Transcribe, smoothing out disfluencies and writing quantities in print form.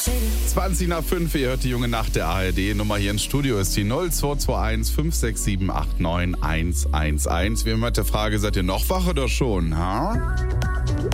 20 nach 5, ihr hört die junge Nacht der ARD. Nummer hier ins Studio ist die 0221 567 89 111. Wir haben heute die Frage, seid ihr noch wach oder schon? Ha?